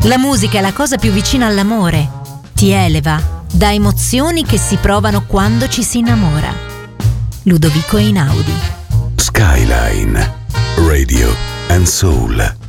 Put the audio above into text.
La musica è la cosa più vicina all'amore. Ti eleva, dà emozioni che si provano quando ci si innamora. Ludovico Einaudi. Skyline Radio and Soul.